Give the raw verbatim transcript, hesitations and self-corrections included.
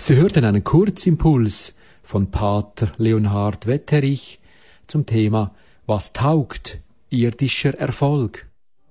Sie hörten einen Kurzimpuls von Pater Leonhard Wetterich zum Thema Was taugt irdischer Erfolg?